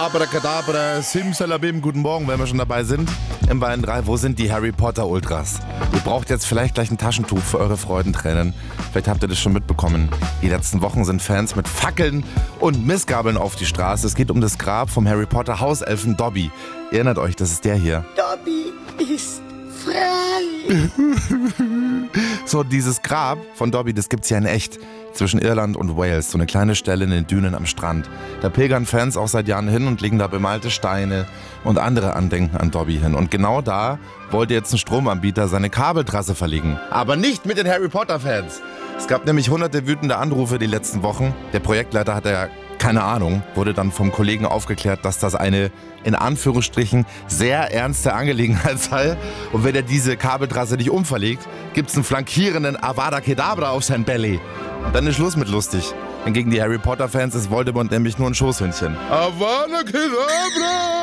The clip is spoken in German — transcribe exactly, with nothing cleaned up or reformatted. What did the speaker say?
Abracadabra, Simsalabim, guten Morgen, wenn wir schon dabei sind. Im Bayern drei, wo sind die Harry Potter Ultras? Ihr braucht jetzt vielleicht gleich ein Taschentuch für eure Freudentränen. Vielleicht habt ihr das schon mitbekommen. Die letzten Wochen sind Fans mit Fackeln und Mistgabeln auf die Straße. Es geht um das Grab vom Harry Potter Hauselfen Dobby. Ihr erinnert euch, das ist der hier. Dobby ist frei. So, dieses Grab von Dobby, das gibt's ja in echt. Zwischen Irland und Wales, so eine kleine Stelle in den Dünen am Strand. Da pilgern Fans auch seit Jahren hin und legen da bemalte Steine und andere Andenken an Dobby hin. Und genau da wollte jetzt ein Stromanbieter seine Kabeltrasse verlegen. Aber nicht mit den Harry Potter-Fans. Es gab nämlich hunderte wütende Anrufe die letzten Wochen. Der Projektleiter hatte ja keine Ahnung, wurde dann vom Kollegen aufgeklärt, dass das eine, in Anführungsstrichen, sehr ernste Angelegenheit sei. Und wenn er diese Kabeltrasse nicht umverlegt, gibt's einen flankierenden Avada Kedavra auf sein Belly. Und dann ist Schluss mit lustig. Denn gegen die Harry Potter Fans ist Voldemort nämlich nur ein Schoßhündchen. Avada Kedavra!